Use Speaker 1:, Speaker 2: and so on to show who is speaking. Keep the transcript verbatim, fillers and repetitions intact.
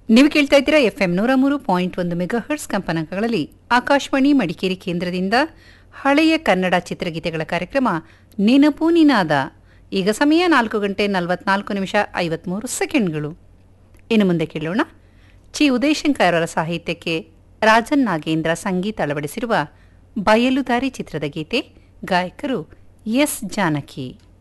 Speaker 1: ನೀವು ಕೇಳ್ತಾ ಇದ್ದೀರಾ ಎಫ್ ಎಂ ನೂರ ಮೂರು ಪಾಯಿಂಟ್ ಒಂದು ಮೆಗಾ ಹರ್ಟ್ಸ್ ಕಂಪನಾಂಕಗಳಲ್ಲಿ ಆಕಾಶವಾಣಿ ಮಡಿಕೇರಿ ಕೇಂದ್ರದಿಂದ ಹಳೆಯ ಕನ್ನಡ ಚಿತ್ರಗೀತೆಗಳ ಕಾರ್ಯಕ್ರಮ ನೆನಪು ನಿನಾದ. ಈಗ ಸಮಯ ನಾಲ್ಕು ಗಂಟೆ ನಲವತ್ನಾಲ್ಕು ನಿಮಿಷ ಐವತ್ಮೂರು ಸೆಕೆಂಡ್ಗಳು. ಇನ್ನು ಮುಂದೆ ಕೇಳೋಣ ಚಿ ಉದಯಶಂಕರ್ ಅವರ ಸಾಹಿತ್ಯಕ್ಕೆ ರಾಜನ್ ನಾಗೇಂದ್ರ ಸಂಗೀತ ಅಳವಡಿಸಿರುವ ಬಯಲುದಾರಿ ಚಿತ್ರದ ಗೀತೆ. ಗಾಯಕರು ಎಸ್ ಜಾನಕಿ.